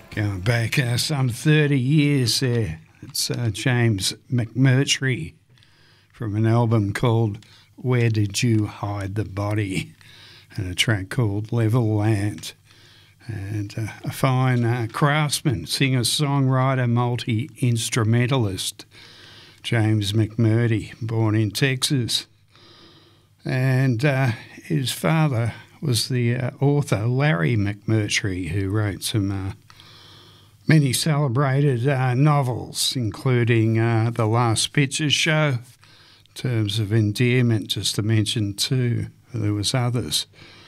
Going back some 30 years there. It's James McMurtry from an album called Where Did You Hide the Body, and a track called Level Land. And a fine craftsman, singer-songwriter, multi-instrumentalist, James McMurtry, born in Texas. And his father was the author Larry McMurtry, who wrote some many celebrated novels, including The Last Picture Show, Terms of Endearment, just to mention two. There was others.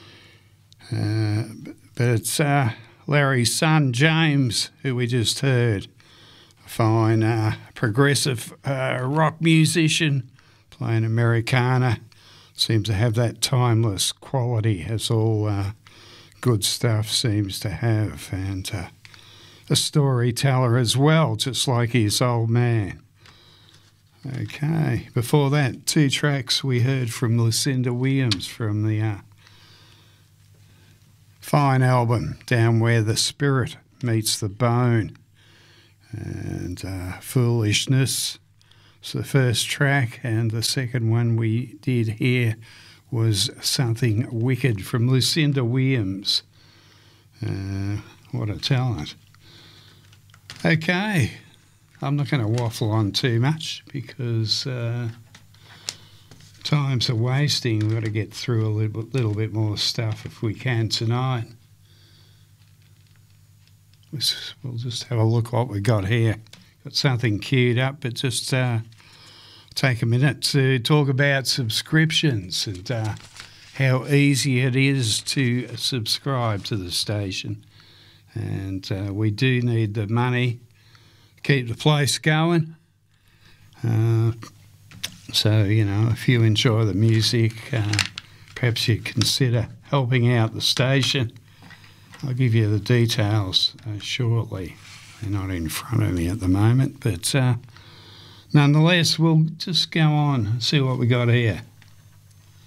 But it's Larry's son, James, who we just heard, a fine progressive rock musician playing Americana. Seems to have that timeless quality, as all good stuff seems to have, and a storyteller as well, just like his old man. Okay, before that, two tracks we heard from Lucinda Williams from the fine album Down Where the Spirit Meets the Bone, and Foolishness. So the first track, and the second one we did here was Something Wicked from Lucinda Williams. What a talent. Okay, I'm not going to waffle on too much because time's a wasting. We've got to get through a little bit more stuff if we can tonight. We'll just have a look what we got here. Got something queued up, but just take a minute to talk about subscriptions and how easy it is to subscribe to the station. And we do need the money to keep the place going. So, you know, if you enjoy the music, perhaps you consider helping out the station. I'll give you the details shortly. They're not in front of me at the moment, but nonetheless, we'll just go on and see what we got here.